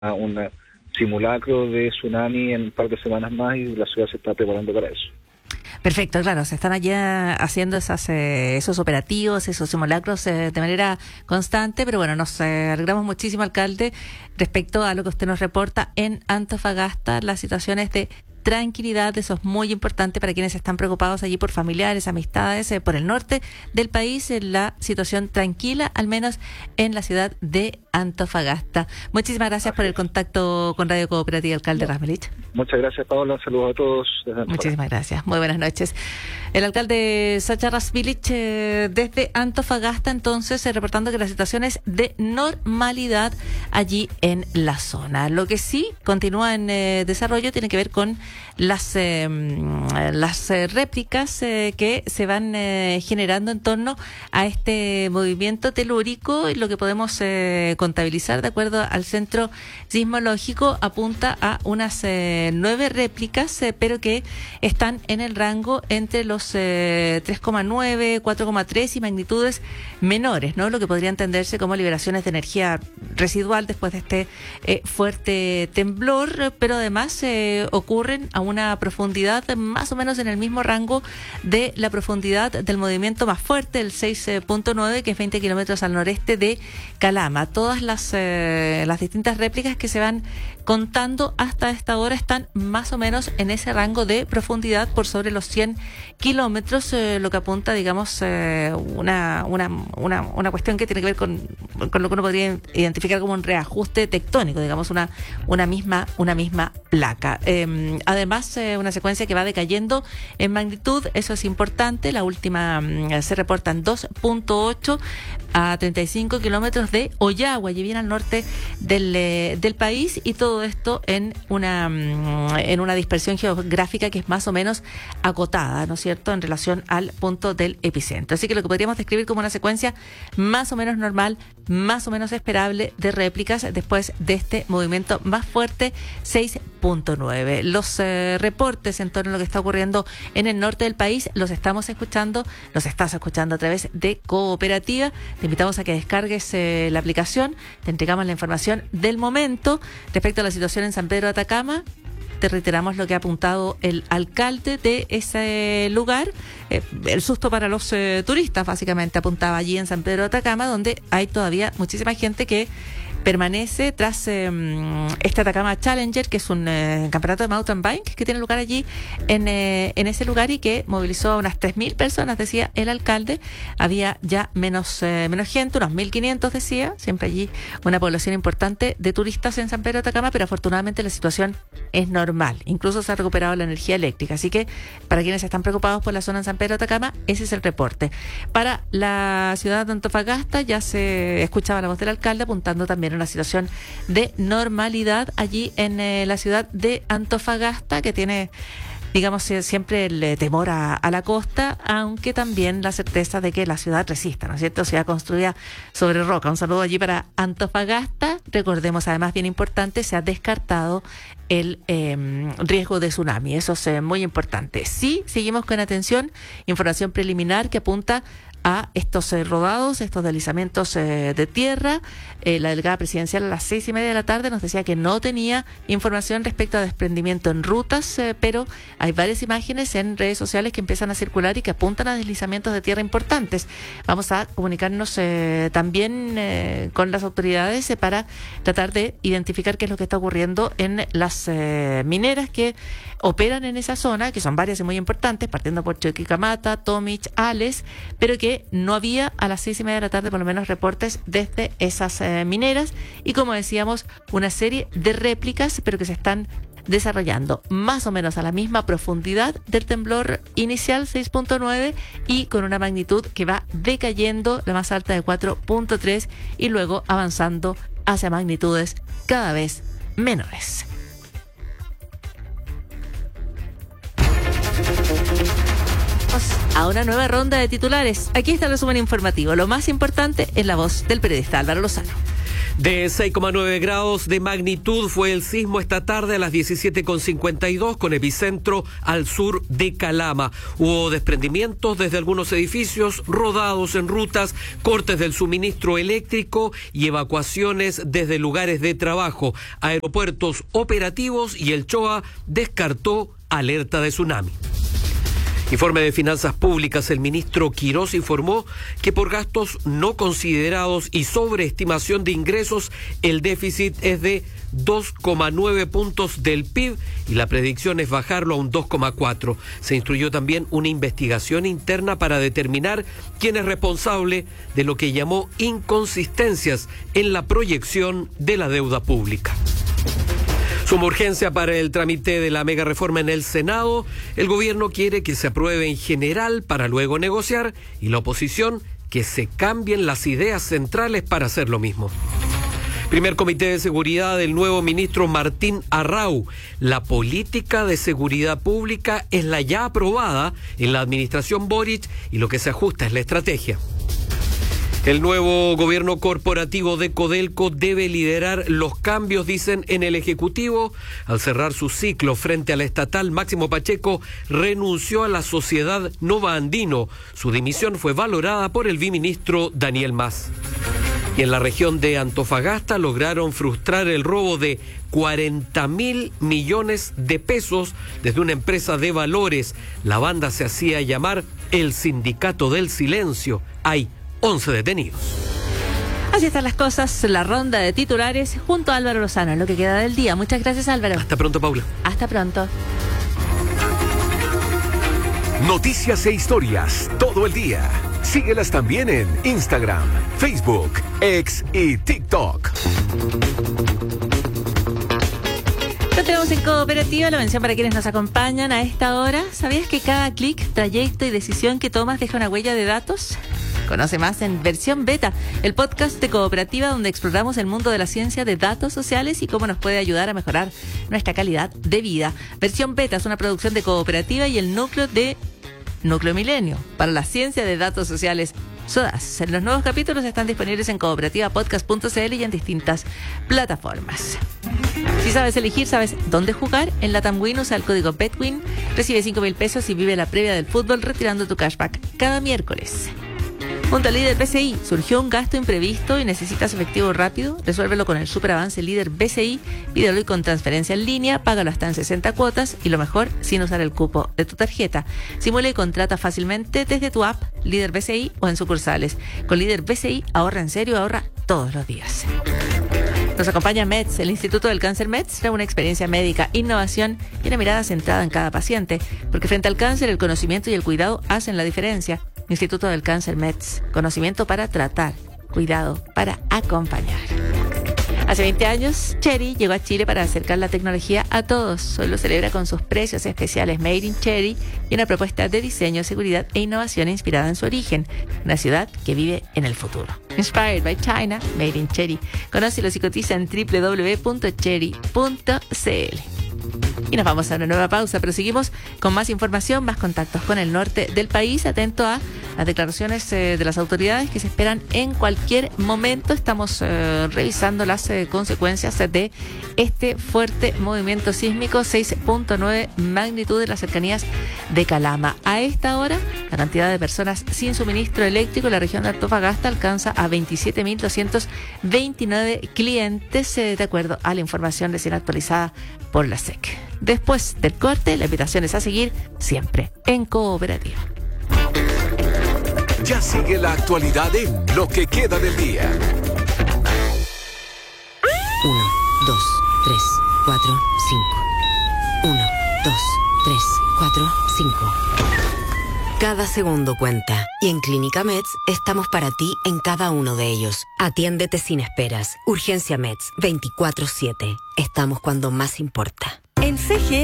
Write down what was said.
un simulacro de tsunami en un par de semanas más y la ciudad se está preparando para eso. Perfecto, claro, se están allá haciendo esos operativos, esos simulacros de manera constante, pero bueno, nos alegramos muchísimo, alcalde, respecto a lo que usted nos reporta en Antofagasta. La situación es de tranquilidad, eso es muy importante para quienes están preocupados allí por familiares, amistades, por el norte del país, la situación tranquila, al menos en la ciudad de Antofagasta. Muchísimas gracias por el contacto con Radio Cooperativa, alcalde Rasmelich. Muchas gracias, Paola. Un saludo a todos. Muchísimas gracias. Muy buenas noches. El alcalde Sacha Rasmelich desde Antofagasta, entonces, reportando que la situación es de normalidad allí en la zona. Lo que sí continúa en desarrollo tiene que ver con las réplicas que se van generando en torno a este movimiento telúrico, y lo que podemos contabilizar de acuerdo al Centro Sismológico apunta a unas 9 réplicas, pero que están en el rango entre los 3,9, 4,3 y magnitudes menores, ¿no? Lo que podría entenderse como liberaciones de energía residual después de este fuerte temblor, pero además ocurren a una profundidad más o menos en el mismo rango de la profundidad del movimiento más fuerte, el 6.9, que es 20 kilómetros al noreste de Calama. Todas las distintas réplicas que se van contando hasta esta hora están más o menos en ese rango de profundidad por sobre los 100 kilómetros, lo que apunta, digamos, una cuestión que tiene que ver con lo que uno podría identificar como un reajuste tectónico, digamos, una misma placa. Además, una secuencia que va decayendo en magnitud, eso es importante. La última se reportan 2.8 a 35 kilómetros de Ollagua, allí bien al norte del país, y todo esto en una dispersión geográfica que es más o menos acotada, ¿no es cierto?, en relación al punto del epicentro. Así que lo que podríamos describir como una secuencia más o menos normal, más o menos esperable de réplicas después de este movimiento más fuerte, 6.9. Los reportes en torno a lo que está ocurriendo en el norte del país los estás escuchando a través de Cooperativa. Te invitamos a que descargues la aplicación, te entregamos la información del momento respecto a la situación en San Pedro de Atacama. Te reiteramos lo que ha apuntado el alcalde de ese lugar. El susto para los turistas, básicamente, apuntaba allí en San Pedro de Atacama, donde hay todavía muchísima gente que permanece tras este Atacama Challenger, que es un campeonato de mountain bike que tiene lugar allí en ese lugar, y que movilizó a unas 3.000 personas, decía el alcalde. Había ya menos gente, unos 1.500, decía. Siempre allí una población importante de turistas en San Pedro de Atacama, pero afortunadamente la situación es normal. Incluso se ha recuperado la energía eléctrica. Así que para quienes están preocupados por la zona en San Pedro de Atacama, ese es el reporte. Para la ciudad de Antofagasta ya se escuchaba la voz del alcalde apuntando también una situación de normalidad allí en la ciudad de Antofagasta, que tiene, digamos, siempre el temor a la costa, aunque también la certeza de que la ciudad resista, ¿no es cierto? Ciudad construida sobre roca. Un saludo allí para Antofagasta. Recordemos, además, bien importante, se ha descartado el riesgo de tsunami. Eso es muy importante. Sí, seguimos con atención. Información preliminar que apunta a estos rodados, estos deslizamientos de tierra. La delegada presidencial a las 6:30 de la tarde nos decía que no tenía información respecto a desprendimiento en rutas, pero hay varias imágenes en redes sociales que empiezan a circular y que apuntan a deslizamientos de tierra importantes. Vamos a comunicarnos también con las autoridades para tratar de identificar qué es lo que está ocurriendo en las mineras que operan en esa zona, que son varias y muy importantes, partiendo por Chuquicamata, Tomich, Ales, pero que no había a las 6:30 de la tarde por lo menos reportes desde esas mineras, y como decíamos, una serie de réplicas, pero que se están desarrollando más o menos a la misma profundidad del temblor inicial 6.9 y con una magnitud que va decayendo, la más alta de 4.3, y luego avanzando hacia magnitudes cada vez menores. A una nueva ronda de titulares. Aquí está el resumen informativo. Lo más importante en la voz del periodista Álvaro Lozano. De 6,9 grados de magnitud fue el sismo esta tarde a las 17:52 con epicentro al sur de Calama. Hubo desprendimientos desde algunos edificios, rodados en rutas, cortes del suministro eléctrico y evacuaciones desde lugares de trabajo, aeropuertos operativos, y el CHOA descartó alerta de tsunami. Informe de Finanzas Públicas. El ministro Quirós informó que por gastos no considerados y sobreestimación de ingresos, el déficit es de 2,9 puntos del PIB y la predicción es bajarlo a un 2,4. Se instruyó también una investigación interna para determinar quién es responsable de lo que llamó inconsistencias en la proyección de la deuda pública. Suma urgencia para el trámite de la mega reforma en el Senado. El gobierno quiere que se apruebe en general para luego negociar, y la oposición que se cambien las ideas centrales para hacer lo mismo. Primer comité de seguridad del nuevo ministro Martín Arrau. La política de seguridad pública es la ya aprobada en la administración Boric y lo que se ajusta es la estrategia. El nuevo gobierno corporativo de Codelco debe liderar los cambios, dicen en el Ejecutivo. Al cerrar su ciclo frente a la estatal, Máximo Pacheco renunció a la sociedad Nova Andino. Su dimisión fue valorada por el viceministro Daniel Mas. Y en la región de Antofagasta lograron frustrar el robo de 40.000 millones de pesos desde una empresa de valores. La banda se hacía llamar el Sindicato del Silencio. Hay 11 detenidos. Así están las cosas, la ronda de titulares junto a Álvaro Lozano, en lo que queda del día. Muchas gracias, Álvaro. Hasta pronto, Paula. Hasta pronto. Noticias e historias todo el día. Síguelas también en Instagram, Facebook, X y TikTok. Continuamos en Cooperativa, la mención para quienes nos acompañan a esta hora. ¿Sabías que cada clic, trayecto y decisión que tomas deja una huella de datos? Conoce más en Versión Beta, el podcast de Cooperativa donde exploramos el mundo de la ciencia de datos sociales y cómo nos puede ayudar a mejorar nuestra calidad de vida. Versión Beta es una producción de Cooperativa y el Núcleo Milenio para la ciencia de datos sociales, SODAS. Los nuevos capítulos están disponibles en cooperativapodcast.cl y en distintas plataformas. Si sabes elegir, sabes dónde jugar, en LatamWin usa el código BETWIN, recibe 5.000 pesos y vive la previa del fútbol retirando tu cashback cada miércoles. Junto al Líder BCI, surgió un gasto imprevisto y necesitas efectivo rápido. Resuélvelo con el superavance Líder BCI, pídelo y con transferencia en línea, págalo hasta en 60 cuotas y lo mejor, sin usar el cupo de tu tarjeta. Simula y contrata fácilmente desde tu app Líder BCI o en sucursales. Con Líder BCI, ahorra en serio, ahorra todos los días. Nos acompaña MEDS, el Instituto del Cáncer MEDS, trae una experiencia médica, innovación y una mirada centrada en cada paciente, porque frente al cáncer el conocimiento y el cuidado hacen la diferencia. Instituto del Cáncer MEDS, conocimiento para tratar, cuidado para acompañar. Hace 20 años, Chery llegó a Chile para acercar la tecnología a todos. Hoy lo celebra con sus precios especiales Made in Chery y una propuesta de diseño, seguridad e innovación inspirada en su origen. Una ciudad que vive en el futuro. Inspired by China, Made in Chery. Conócelos y cotiza en www.chery.cl. Y nos vamos a una nueva pausa, pero seguimos con más información, más contactos con el norte del país. Atento a las declaraciones de las autoridades que se esperan en cualquier momento. Estamos revisando las consecuencias de este fuerte movimiento sísmico, 6.9 magnitud en las cercanías de Calama. A esta hora, la cantidad de personas sin suministro eléctrico en la región de Antofagasta alcanza a 27.229 clientes, de acuerdo a la información recién actualizada por la SEC. Después del corte, la invitación es a seguir siempre en Cooperativa. Ya sigue la actualidad en Lo que queda del día. 1, 2, 3, 4, 5. 1, 2, 3, 4, 5. Cada segundo cuenta. Y en Clínica Meds estamos para ti en cada uno de ellos. Atiéndete sin esperas. Urgencia Meds 24/7. Estamos cuando más importa. En CG